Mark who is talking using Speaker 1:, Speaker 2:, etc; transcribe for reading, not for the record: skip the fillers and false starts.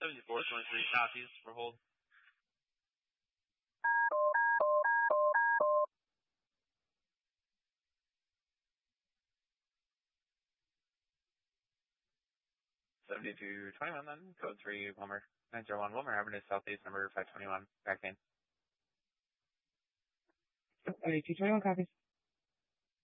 Speaker 1: 7423 copies for hold. $72.21 then, code 3 Wilmer, 901 Wilmer Avenue, Southeast, number 521, back in.
Speaker 2: 7221 copies.